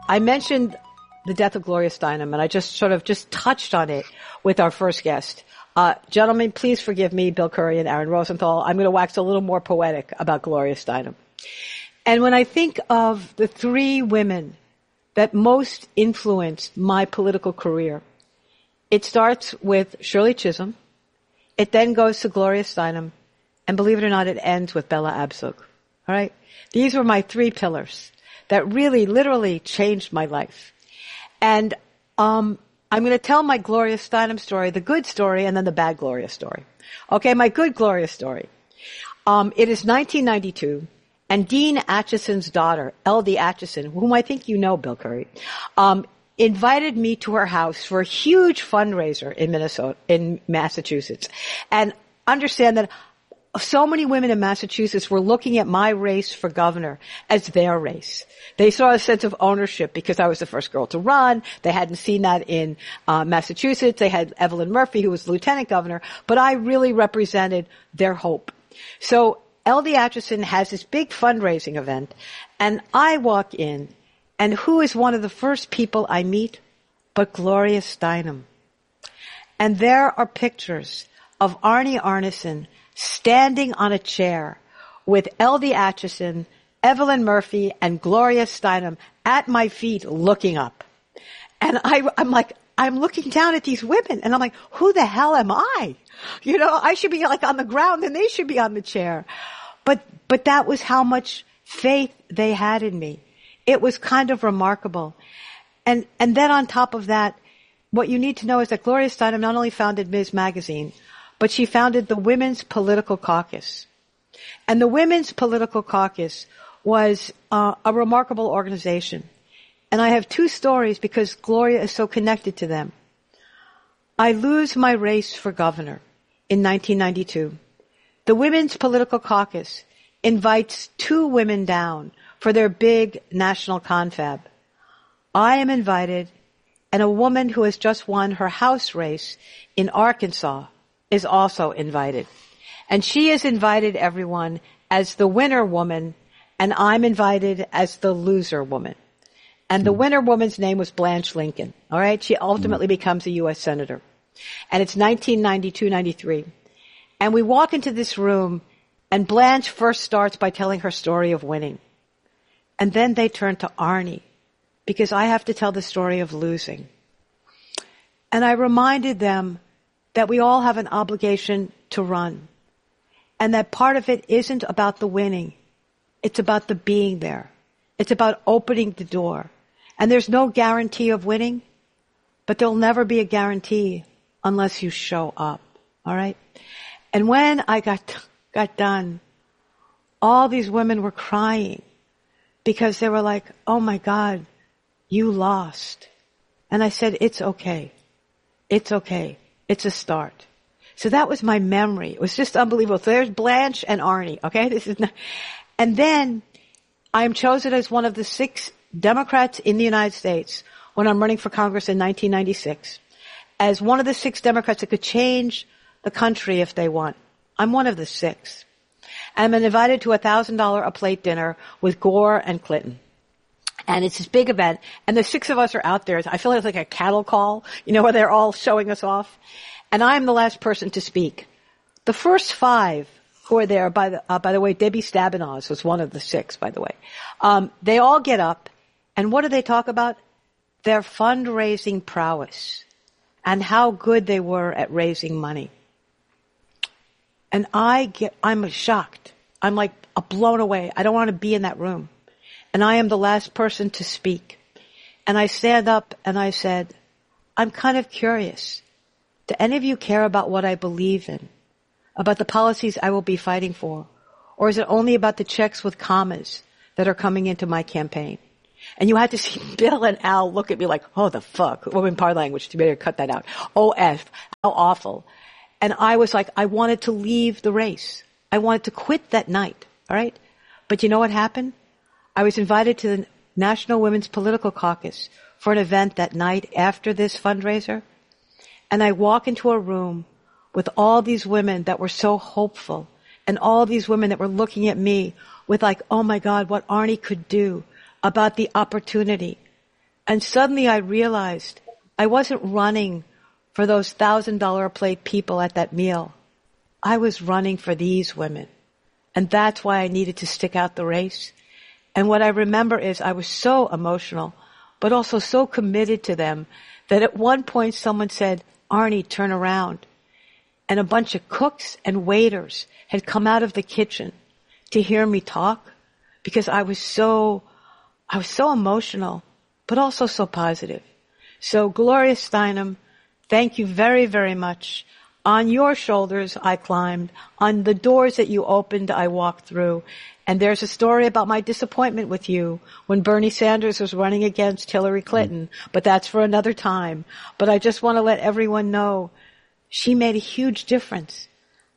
I mentioned the death of Gloria Steinem, and I just touched on it with our first guest. Gentlemen, please forgive me, Bill Curry and Aaron Rosenthal. I'm going to wax a little more poetic about Gloria Steinem. And when I think of the three women that most influenced my political career, it starts with Shirley Chisholm. It then goes to Gloria Steinem. And believe it or not, it ends with Bella Abzug. All right? These were my three pillars that really, literally changed my life. And I'm going to tell my Gloria Steinem story, the good story, and then the bad Gloria story. Okay, my good Gloria story. It is 1992, and Dean Acheson's daughter, L.D. Acheson, whom I think you know, Bill Curry, invited me to her house for a huge fundraiser in Massachusetts. And understand that so many women in Massachusetts were looking at my race for governor as their race. They saw a sense of ownership because I was the first girl to run. They hadn't seen that in Massachusetts. They had Evelyn Murphy, who was lieutenant governor, but I really represented their hope. So L.D. Acheson has this big fundraising event, and I walk in, and who is one of the first people I meet but Gloria Steinem? And there are pictures of Arnie Arnesen standing on a chair with L.D. Acheson, Evelyn Murphy, and Gloria Steinem at my feet looking up. And I'm looking down at these women, and I'm like, who the hell am I? You know, I should be like on the ground, and they should be on the chair. But that was how much faith they had in me. It was kind of remarkable. And then on top of that, what you need to know is that Gloria Steinem not only founded Ms. Magazine, but she founded the Women's Political Caucus. And the Women's Political Caucus was a remarkable organization. And I have two stories because Gloria is so connected to them. I lose my race for governor in 1992. The Women's Political Caucus invites two women down for their big national confab. I am invited, and a woman who has just won her House race in Arkansas is also invited. And she has invited everyone as the winner woman, and I'm invited as the loser woman. And the winner woman's name was Blanche Lincoln. All right? She ultimately becomes a U.S. Senator. And it's 1992-93. And we walk into this room, and Blanche first starts by telling her story of winning. And then they turn to Arnie, because I have to tell the story of losing. And I reminded them that we all have an obligation to run. And that part of it isn't about the winning. It's about the being there. It's about opening the door. And there's no guarantee of winning, but there'll never be a guarantee unless you show up. All right? And when I got done, all these women were crying because they were like, oh my God, you lost. And I said, it's okay. It's okay. It's a start. So that was my memory. It was just unbelievable. So there's Blanche and Arnie, okay? And then I am chosen as one of the 6 Democrats in the United States when I'm running for Congress in 1996, as one of the 6 Democrats that could change the country if they want. I'm one of the 6. And I'm invited to a $1,000 a plate dinner with Gore and Clinton. And it's this big event, and the 6 of us are out there. I feel like it's like a cattle call, you know, where they're all showing us off. And I'm the last person to speak. The first 5 who are there, by the way, Debbie Stabenoz was one of the 6, by the way. They all get up, and what do they talk about? Their fundraising prowess and how good they were at raising money. And I'm shocked. I'm like blown away. I don't want to be in that room. And I am the last person to speak. And I stand up and I said, I'm kind of curious. Do any of you care about what I believe in? About the policies I will be fighting for? Or is it only about the checks with commas that are coming into my campaign? And you had to see Bill and Al look at me like, oh, the fuck. Woman power language. You better cut that out. OF. How awful. And I was like, I wanted to leave the race. I wanted to quit that night. All right? But you know what happened? I was invited to the National Women's Political Caucus for an event that night after this fundraiser. And I walk into a room with all these women that were so hopeful and all these women that were looking at me with like, oh my God, what Arnie could do about the opportunity. And suddenly I realized I wasn't running for those $1,000 a plate people at that meal. I was running for these women. And that's why I needed to stick out the race. And what I remember is I was so emotional, but also so committed to them that at one point someone said, Arnie, turn around. And a bunch of cooks and waiters had come out of the kitchen to hear me talk because I was so emotional, but also so positive. So Gloria Steinem, thank you very, very much. On your shoulders, I climbed. On the doors that you opened, I walked through. And there's a story about my disappointment with you when Bernie Sanders was running against Hillary Clinton, but that's for another time. But I just want to let everyone know she made a huge difference.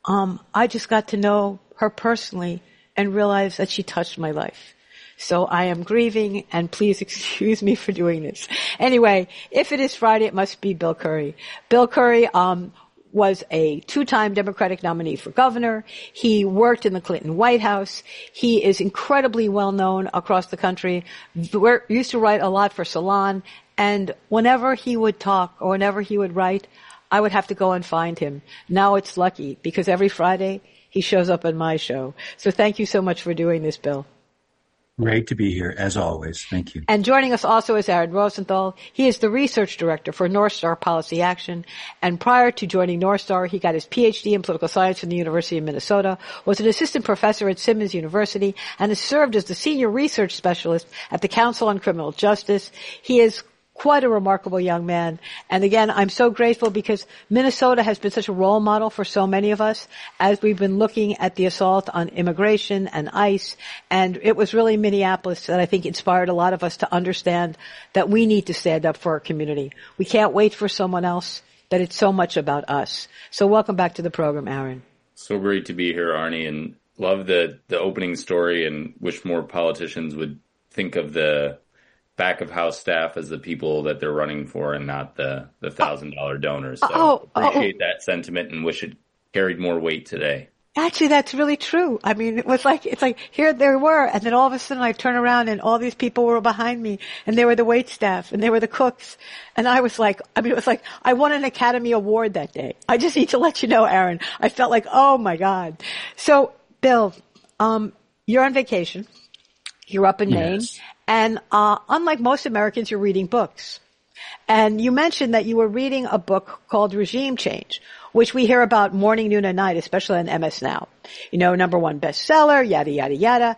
I just got to know her personally and realize that she touched my life. So I am grieving, and please excuse me for doing this. Anyway, if it is Friday, it must be Bill Curry. Bill Curry, was a two-time Democratic nominee for governor. He worked in the Clinton White House. He is incredibly well known across the country. Used to write a lot for Salon. And whenever he would talk or whenever he would write, I would have to go and find him. Now it's lucky because every Friday he shows up on my show. So thank you so much for doing this, Bill. Great to be here, as always. Thank you. And joining us also is Aaron Rosenthal. He is the research director for North Star Policy Action. And prior to joining North Star, he got his PhD in political science from the University of Minnesota, was an assistant professor at Simmons University, and has served as the senior research specialist at the Council on Criminal Justice. He is quite a remarkable young man. And again, I'm so grateful because Minnesota has been such a role model for so many of us as we've been looking at the assault on immigration and ICE. And it was really Minneapolis that I think inspired a lot of us to understand that we need to stand up for our community. We can't wait for someone else, that it's so much about us. So welcome back to the program, Aaron. So great to be here, Arnie, and love the opening story and wish more politicians would think of the back of house staff as the people that they're running for and not the $1,000 donors. So appreciate that sentiment and wish it carried more weight today. Actually, that's really true. I mean, it's like here there were, and then all of a sudden I turn around and all these people were behind me, and they were the wait staff, and they were the cooks, and it was like I won an Academy Award that day. I just need to let you know, Aaron. I felt like, oh my God. So, Bill, you're on vacation. You're up in Maine. And unlike most Americans, you're reading books. And you mentioned that you were reading a book called Regime Change, which we hear about morning, noon, and night, especially on MS Now. You know, #1 bestseller, yada, yada, yada.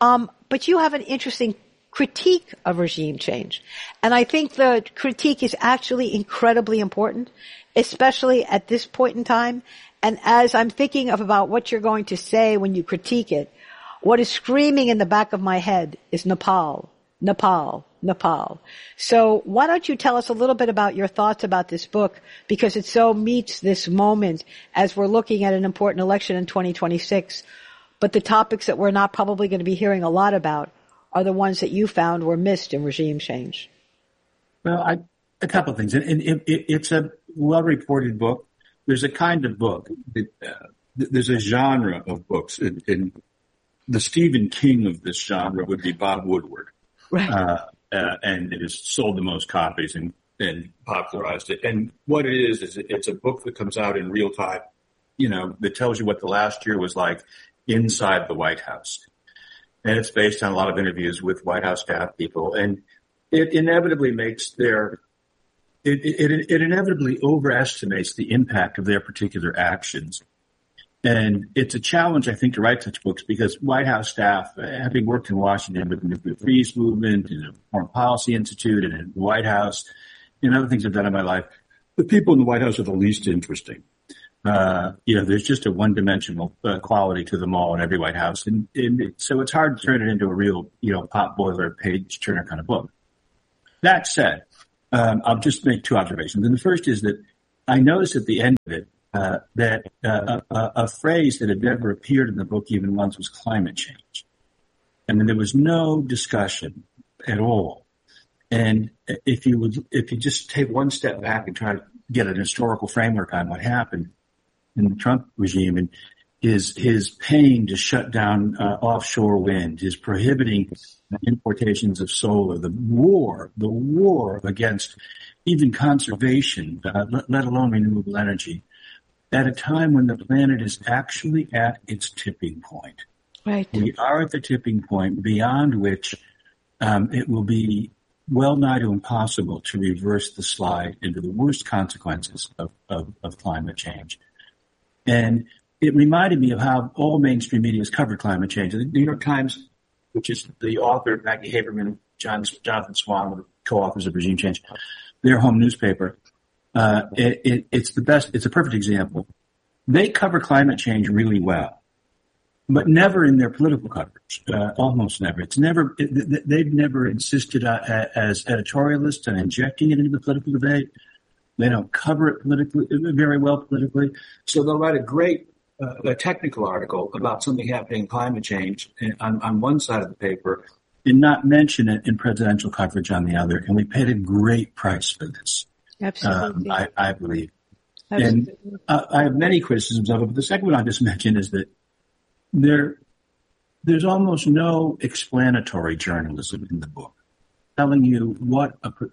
But you have an interesting critique of regime change. And I think the critique is actually incredibly important, especially at this point in time. And as I'm thinking about what you're going to say when you critique it, what is screaming in the back of my head is Nepal. Nepal. So why don't you tell us a little bit about your thoughts about this book, because it so meets this moment as we're looking at an important election in 2026. But the topics that we're not probably going to be hearing a lot about are the ones that you found were missed in regime change. Well, a couple of things. And it's a well-reported book. There's a kind of book. There's a genre of books. And the Stephen King of this genre would be Bob Woodward. Right. And it has sold the most copies and popularized it. And what it is it's a book that comes out in real time, that tells you what the last year was like inside the White House. And it's based on a lot of interviews with White House staff people. And it inevitably makes it inevitably overestimates the impact of their particular actions. And it's a challenge, I think, to write such books because White House staff, having worked in Washington with the Nuclear Freeze Movement and the Foreign Policy Institute and in the White House and other things I've done in my life, the people in the White House are the least interesting. There's just a one-dimensional quality to them all in every White House. And so it's hard to turn it into a real, pot boiler, page-turner kind of book. That said, I'll just make two observations. And the first is that I noticed at the end of it, that a phrase that had never appeared in the book even once was climate change. I mean, there was no discussion at all. And if you just take one step back and try to get an historical framework on what happened in the Trump regime, and his paying to shut down offshore wind, his prohibiting importations of solar, the war against even conservation, let alone renewable energy, at a time when the planet is actually at its tipping point. Right. We are at the tipping point beyond which it will be well nigh to impossible to reverse the slide into the worst consequences of climate change. And it reminded me of how all mainstream media has covered climate change. The New York Times, which is the author, Maggie Haberman, Jonathan Swan, the co-authors of Regime Change, their home newspaper, it's the best, it's a perfect example. They cover climate change really well, but never in their political coverage, almost never. They've never insisted as editorialists on injecting it into the political debate. They don't cover it very well politically. So they'll write a technical article about something happening in climate change on one side of the paper and not mention it in presidential coverage on the other. And we paid a great price for this. Absolutely. I believe. Absolutely. And I have many criticisms of it, but the second one I just mentioned is that there's almost no explanatory journalism in the book, telling you what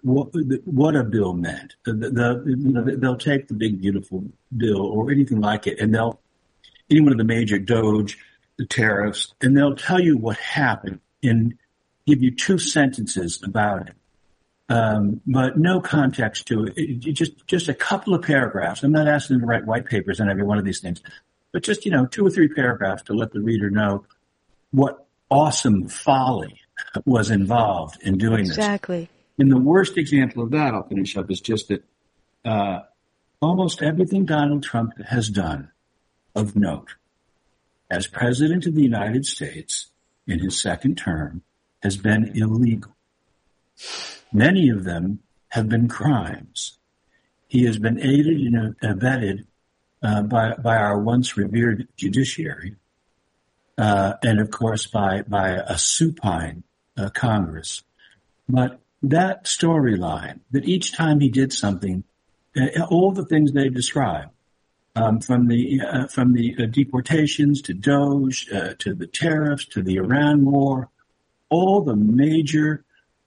a bill meant. They'll take the big beautiful bill or anything like it, and any one of the major DOGE, the tariffs, and they'll tell you what happened and give you 2 sentences about it, but no context to it. Just a couple of paragraphs. I'm not asking them to write white papers on every one of these things, but just 2 or 3 paragraphs to let the reader know what awesome folly was involved in doing this. Exactly. And the worst example of that, I'll finish up, is just that almost everything Donald Trump has done of note as president of the United States in his second term has been illegal. Many of them have been crimes. He has been aided and abetted by our once revered judiciary, and of course by a supine Congress. But that storyline, that each time he did something, all the things they described, from the deportations to DOGE, to the tariffs, to the Iran war, all the major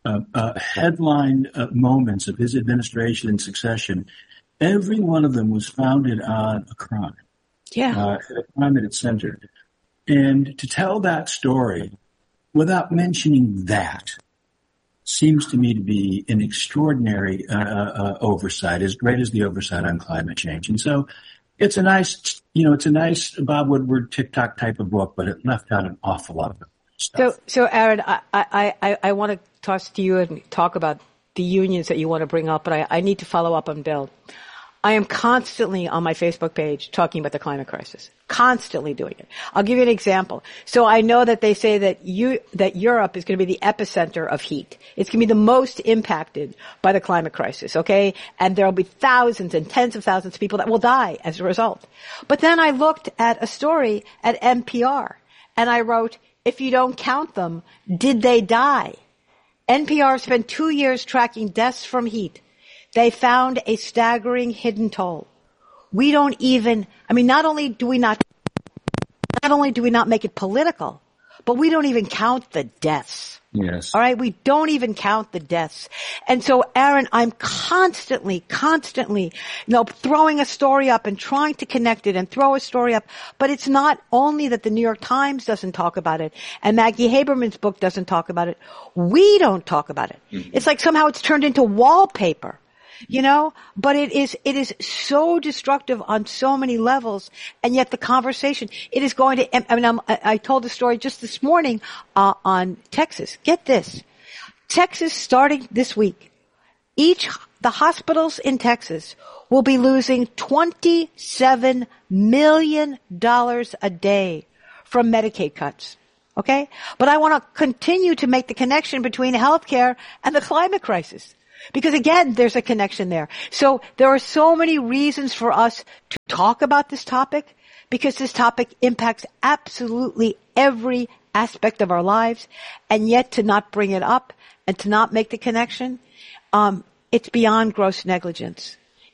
headline moments of his administration and succession, every one of them was founded on a crime. Yeah. A crime at its center. And to tell that story without mentioning that seems to me to be an extraordinary oversight, as great as the oversight on climate change. And so it's a nice Bob Woodward TikTok type of book, but it left out an awful lot of stuff. So Aaron, I want to toss to you and talk about the unions that you want to bring up, but I need to follow up on Bill. I am constantly on my Facebook page talking about the climate crisis. Constantly doing it. I'll give you an example. So I know that they say that Europe is going to be the epicenter of heat. It's going to be the most impacted by the climate crisis, okay? And there'll be thousands and tens of thousands of people that will die as a result. But then I looked at a story at NPR and I wrote, if you don't count them, did they die? NPR spent 2 years tracking deaths from heat. They found a staggering hidden toll. We don't even, not only do we not make it political, but we don't even count the deaths. Yes. All right. We don't even count the deaths. And so, Aaron, I'm constantly, throwing a story up and trying to connect it and throw a story up. But it's not only that the New York Times doesn't talk about it and Maggie Haberman's book doesn't talk about it. We don't talk about it. Mm-hmm. It's like somehow it's turned into wallpaper. But it is so destructive on so many levels, and yet the conversation, it is going to, I told the story just this morning, on Texas. Get this. Texas, starting this week, the hospitals in Texas will be losing $27 million a day from Medicaid cuts. Okay? But I want to continue to make the connection between healthcare and the climate crisis. Because again, there's a connection there. So there are so many reasons for us to talk about this topic, because this topic impacts absolutely every aspect of our lives, and yet to not bring it up and to not make the connection, it's beyond gross negligence.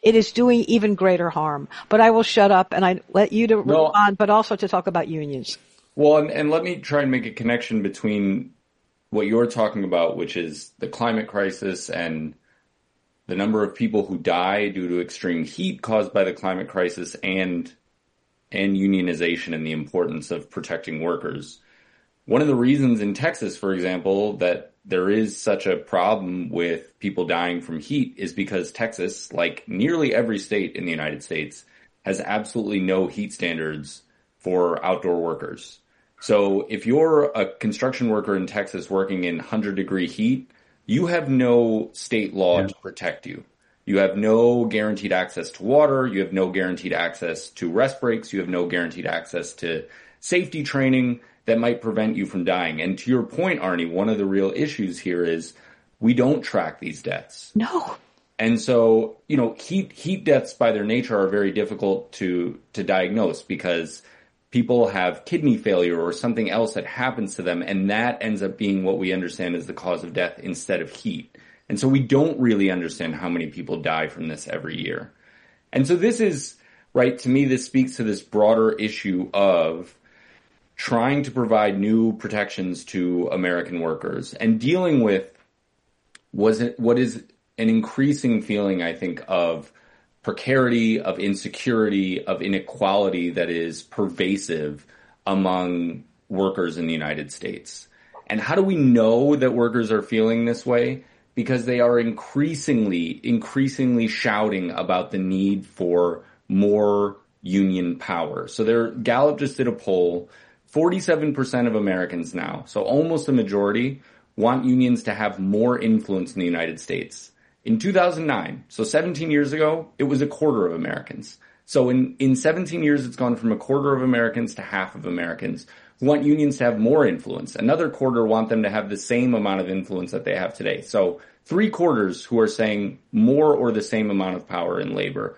it is doing even greater harm. But I will shut up and I let you to respond, but also to talk about unions. Well, and let me try and make a connection between what you're talking about, which is the climate crisis and the number of people who die due to extreme heat caused by the climate crisis, and unionization and the importance of protecting workers. One of the reasons in Texas, for example, that there is such a problem with people dying from heat is because Texas, like nearly every state in the United States, has absolutely no heat standards for outdoor workers. So if you're a construction worker in Texas working in 100-degree heat, you have no state law to protect you. You have no guaranteed access to water. You have no guaranteed access to rest breaks. You have no guaranteed access to safety training that might prevent you from dying. And to your point, Arnie, one of the real issues here is we don't track these deaths. No. And so, heat deaths by their nature are very difficult to diagnose because people have kidney failure or something else that happens to them, and that ends up being what we understand as the cause of death instead of heat. And so we don't really understand how many people die from this every year. And so this is, right, to me, this speaks to this broader issue of trying to provide new protections to American workers and dealing with what is an increasing feeling, I think, of precarity, of insecurity, of inequality that is pervasive among workers in the United States. And how do we know that workers are feeling this way? Because they are increasingly shouting about the need for more union power. So Gallup just did a poll. 47% of Americans now, so almost a majority, want unions to have more influence in the United States. In 2009, so 17 years ago, it was a quarter of Americans. So in 17 years, it's gone from a quarter of Americans to half of Americans who want unions to have more influence. Another quarter want them to have the same amount of influence that they have today. So 3/4 who are saying more or the same amount of power in labor.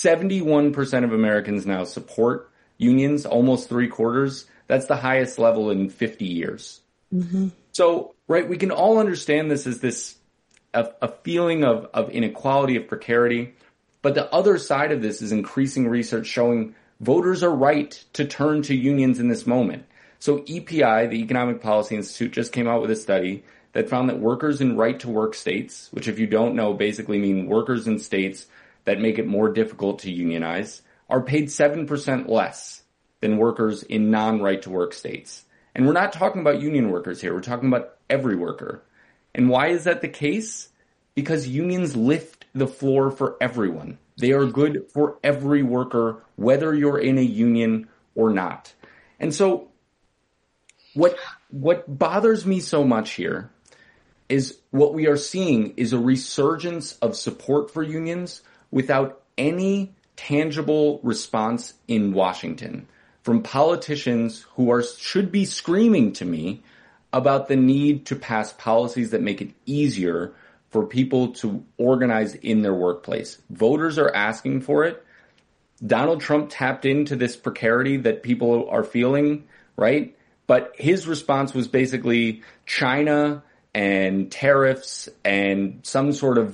71% of Americans now support unions, almost 3/4. That's the highest level in 50 years. Mm-hmm. So, right, we can all understand this as a feeling of inequality, of precarity. But the other side of this is increasing research showing voters are right to turn to unions in this moment. So EPI, the Economic Policy Institute, just came out with a study that found that workers in right-to-work states, which if you don't know basically mean workers in states that make it more difficult to unionize, are paid 7% less than workers in non-right-to-work states. And we're not talking about union workers here. We're talking about every worker. And why is that the case? Because unions lift the floor for everyone. They are good for every worker, whether you're in a union or not. And so what bothers me so much here is what we are seeing is a resurgence of support for unions without any tangible response in Washington from politicians who should be screaming to me about the need to pass policies that make it easier for people to organize in their workplace. Voters are asking for it. Donald Trump tapped into this precarity that people are feeling, right? But his response was basically China and tariffs and some sort of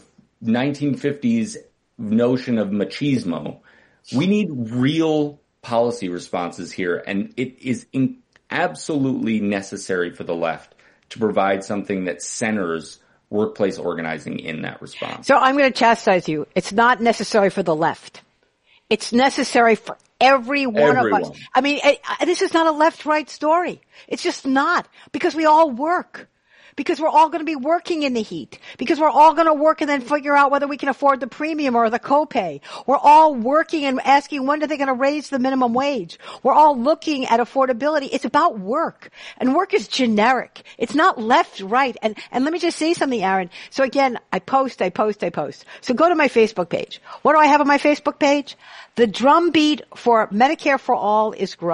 1950s notion of machismo. We need real policy responses here, and it is absolutely necessary for the left to provide something that centers workplace organizing in that response. So I'm going to chastise you. It's not necessary for the left. It's necessary for every one of us. I mean, this is not a left-right story. It's just not, because we all work. Because we're all going to be working in the heat. Because we're all going to work and then figure out whether we can afford the premium or the copay. We're all working and asking when are they going to raise the minimum wage. We're all looking at affordability. It's about work. And work is generic. It's not left, right. And let me just say something, Aaron. So again, I post. So go to my Facebook page. What do I have on my Facebook page? The drumbeat for Medicare for All is growing.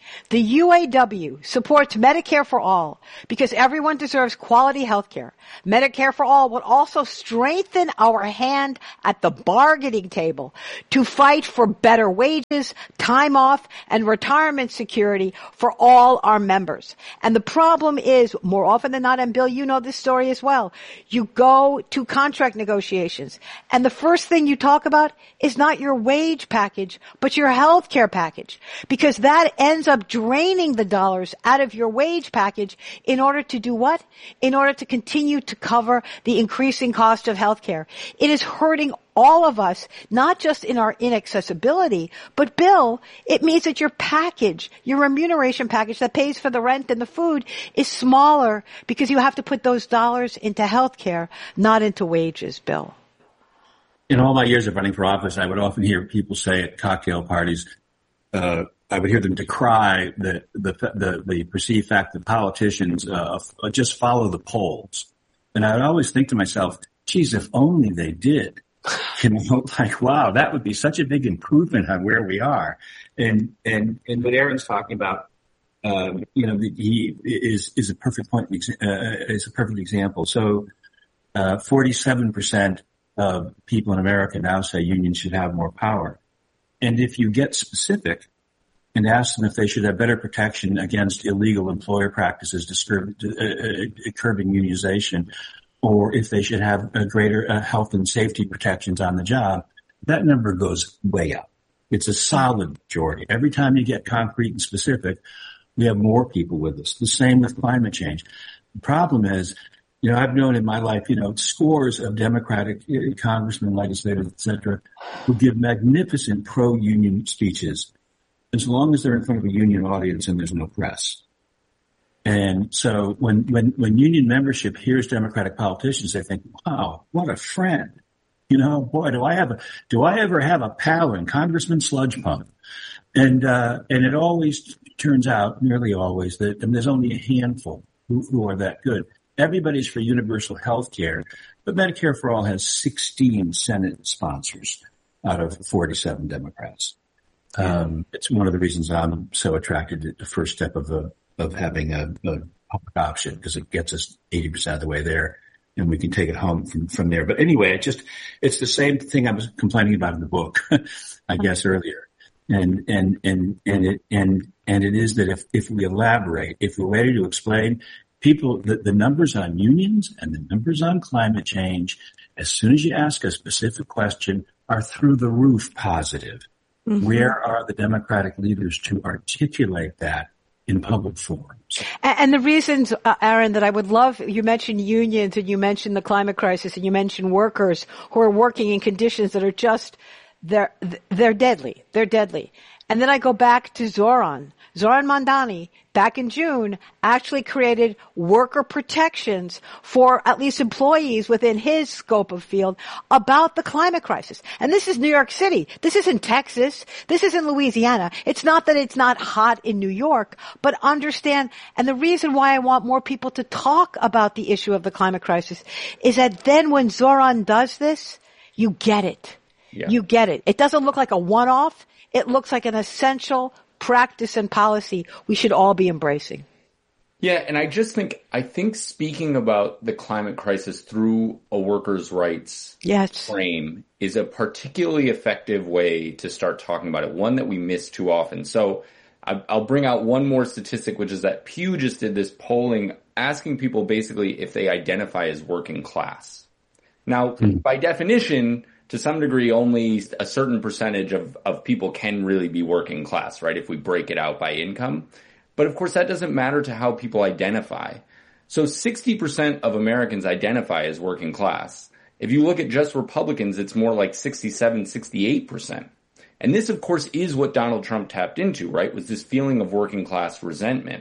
The UAW supports Medicare for all because everyone deserves quality health care. Medicare for all would also strengthen our hand at the bargaining table to fight for better wages, time off, and retirement security for all our members. And the problem is, more often than not, and Bill, you know this story as well, you go to contract negotiations, and the first thing you talk about is not your wage package, but your health care package, because that ends up draining the dollars out of your wage package in order to do what? In order to continue to cover the increasing cost of health care. It is hurting all of us, not just in our inaccessibility, but Bill, it means that your package, your remuneration package that pays for the rent and the food is smaller because you have to put those dollars into health care, not into wages, Bill. In all my years of running for office, I would often hear people say at cocktail parties, I would hear them decry the perceived fact that politicians just follow the polls. And I would always think to myself, geez, if only they did. Like, wow, that would be such a big improvement on where we are. And what Aaron's talking about, he is a perfect point, is a perfect example. So, 47% of people in America now say unions should have more power. And if you get specific and ask them if they should have better protection against illegal employer practices, curbing unionization, or if they should have a greater health and safety protections on the job, that number goes way up. It's a solid majority. Every time you get concrete and specific, we have more people with us. The same with climate change. The problem is, I've known in my life, scores of Democratic congressmen, legislators, et cetera, who give magnificent pro-union speeches as long as they're in front of a union audience and there's no press. And so when union membership hears Democratic politicians, they think, wow, what a friend. Boy, do I ever have a pal in Congressman Sludge Pump. And it always turns out, nearly always, that and there's only a handful who are that good. Everybody's for universal health care, but Medicare for All has 16 Senate sponsors out of 47 Democrats. It's one of the reasons I'm so attracted to the first step of having a public option, because it gets us 80% of the way there, and we can take it home from there. But anyway, it's the same thing I was complaining about in the book, I guess earlier. And it is that if we elaborate, if we're ready to explain, people, the numbers on unions and the numbers on climate change, as soon as you ask a specific question, are through the roof positive. Mm-hmm. Where are the Democratic leaders to articulate that in public forums? And the reasons, Aaron, that I would love, you mentioned unions and you mentioned the climate crisis and you mentioned workers who are working in conditions that are just, they're deadly. They're deadly. And then I go back to Zoran Mandani, back in June, actually created worker protections for at least employees within his scope of field about the climate crisis. And this is New York City. This isn't Texas. This isn't Louisiana. It's not that it's not hot in New York, but understand, and the reason why I want more people to talk about the issue of the climate crisis is that then when Zoran does this, you get it. Yeah. You get it. It doesn't look like a one-off. It looks like an essential practice and policy we should all be embracing. Yeah, and I think speaking about the climate crisis through a workers' rights frame is a particularly effective way to start talking about it, one that we miss too often. So I'll bring out one more statistic, which is that Pew just did this polling asking people basically if they identify as working class. Now, by definition, to some degree, only a certain percentage of people can really be working class, right? If we break it out by income. But of course, that doesn't matter to how people identify. So 60% of Americans identify as working class. If you look at just Republicans, it's more like 67, 68%. And this, of course, is what Donald Trump tapped into, right? Was this feeling of working class resentment.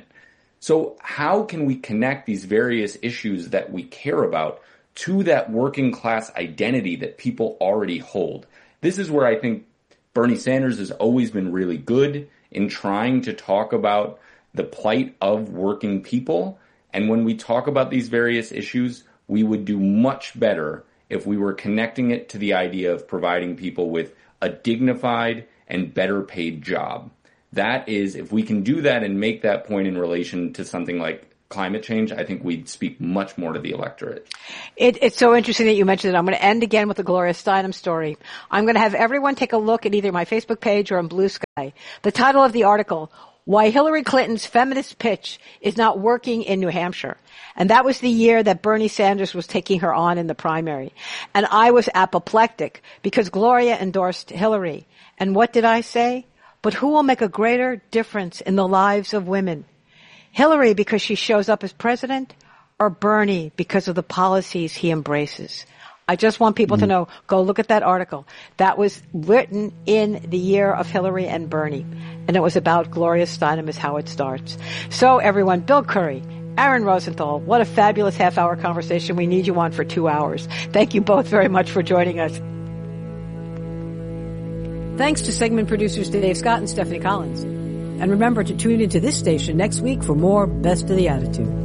So how can we connect these various issues that we care about to that working class identity that people already hold? This is where I think Bernie Sanders has always been really good in trying to talk about the plight of working people. And when we talk about these various issues, we would do much better if we were connecting it to the idea of providing people with a dignified and better paid job. that is, if we can do that and make that point in relation to something like climate change, I think we'd speak much more to the electorate. It's so interesting that you mentioned it. I'm going to end again with the Gloria Steinem story. I'm going to have everyone take a look at either my Facebook page or on Blue Sky. The title of the article, Why Hillary Clinton's Feminist Pitch is Not Working in New Hampshire. And that was the year that Bernie Sanders was taking her on in the primary. And I was apoplectic because Gloria endorsed Hillary. And what did I say? But who will make a greater difference in the lives of women? Hillary because she shows up as president, or Bernie because of the policies he embraces? I just want people to know, go look at that article. That was written in the year of Hillary and Bernie. And it was about Gloria Steinem is how it starts. So everyone, Bill Curry, Aaron Rosenthal, what a fabulous half-hour conversation. We need you on for 2 hours. Thank you both very much for joining us. Thanks to segment producers Dave Scott and Stephanie Collins. And remember to tune into this station next week for more Best of the Attitude.